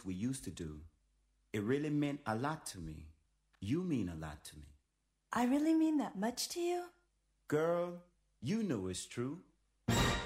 we used to do. It really meant a lot to me. You mean a lot to me. I really mean that much to you? Girl, you know it's true.